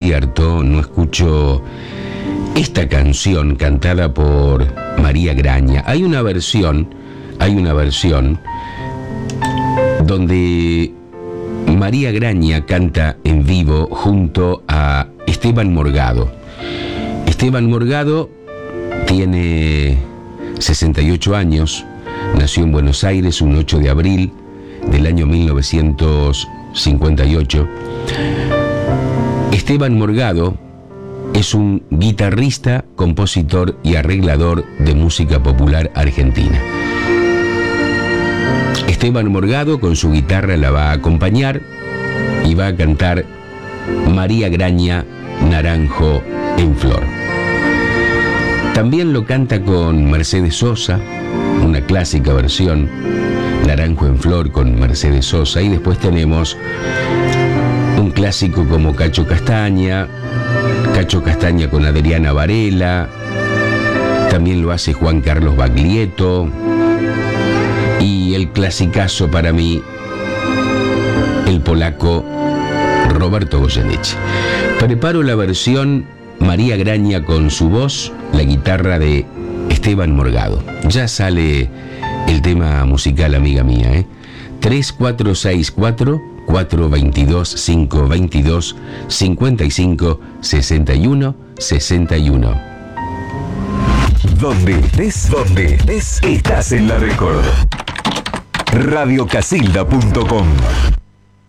concierto no escucho esta canción cantada por María Graña. Hay una versión donde María Graña canta en vivo junto a Esteban Morgado. Esteban Morgado tiene 68 años, nació en Buenos Aires un 8 de abril del año 1958. Esteban Morgado es un guitarrista, compositor y arreglador de música popular argentina. Esteban Morgado con su guitarra la va a acompañar y va a cantar María Graña, Naranjo en Flor. También lo canta con Mercedes Sosa, una clásica versión, Naranjo en Flor con Mercedes Sosa, y después tenemos un clásico como Cacho Castaña con Adriana Varela, también lo hace Juan Carlos Baglietto, y el clasicazo para mí, el polaco Roberto Goyeneche. Preparo la versión María Graña con su voz, la guitarra de Esteban Morgado. Ya sale el tema musical, amiga mía, 3464 422 522 55 61 61. Donde estés, estás en La Record. Radiocasilda.com